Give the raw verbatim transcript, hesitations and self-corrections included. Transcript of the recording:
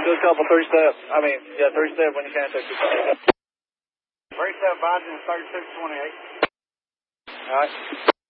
Do a couple three step. I mean, yeah, three step when you can take two step. Three step Biden thirty-six twenty-eight. All right.